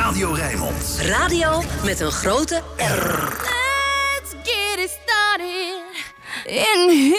Radio Rijnmond. Radio met een grote R. Let's get it started in here.